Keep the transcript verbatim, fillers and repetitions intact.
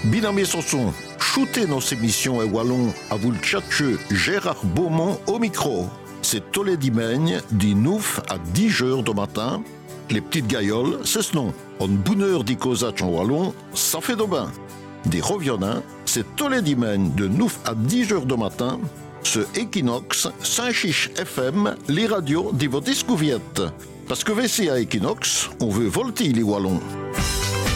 Binamé Sanson, shootez nos émissions et wallon à vous le tchatcheux Gérard Beaumont au micro. C'est tous les dimanches, du neuf à dix heures du matin. Les petites gailloles, c'est ce nom. En bonheur d'y causer en wallon, ça fait de bain. Des reviennants, c'est tous les dimanches de neuf à dix heures du matin. Ce Equinox, Saint-Chiche F M, les radios de votre escouviette. Parce que V C à Equinox, on veut volter les wallons.